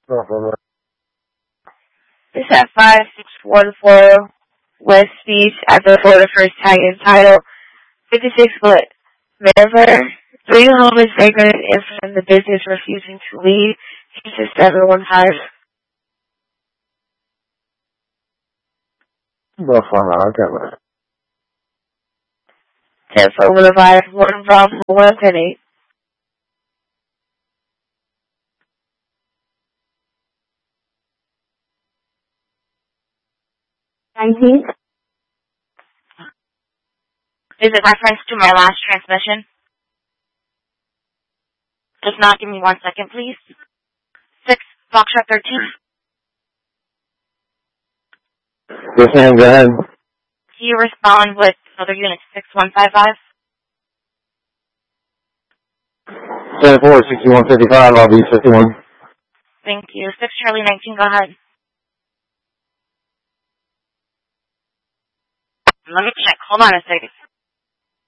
November. This at 5614 West Beach at the Florida First Tag entitled 56 foot Minerva. 3 home is vacant and from the business refusing to leave. Cases 715. Buffalo, okay. 10 for Boulevard, 1 Bravo, 1 Penny. Is it reference to my last transmission? If not, give me 1 second, please. 6, Foxtrot 13. Yes, ma'am, go ahead. Do you respond with other unit 6155? 6155, I'll be 51. Thank you. 6 Charlie 19, go ahead. Let me check. Hold on a second.